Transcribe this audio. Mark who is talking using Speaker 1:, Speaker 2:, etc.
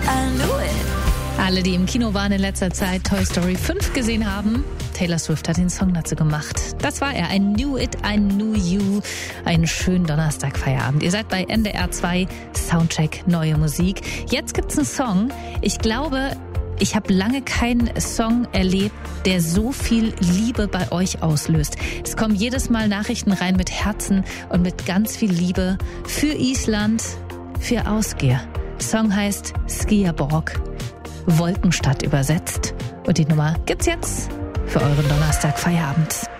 Speaker 1: I knew it.
Speaker 2: Alle, die im Kino waren in letzter Zeit, Toy Story 5 gesehen haben, Taylor Swift hat den Song dazu gemacht. Das war er, I Knew It, I Knew You. Einen schönen Donnerstag-Feierabend. Ihr seid bei NDR 2, Soundcheck, neue Musik. Jetzt gibt's einen Song. Ich glaube, ich habe lange keinen Song erlebt, der so viel Liebe bei euch auslöst. Es kommen jedes Mal Nachrichten rein mit Herzen und mit ganz viel Liebe für Island, für Ausgehr. Song heißt Skierborg, Wolkenstadt übersetzt. Und die Nummer gibt's jetzt für euren Donnerstag Feierabend.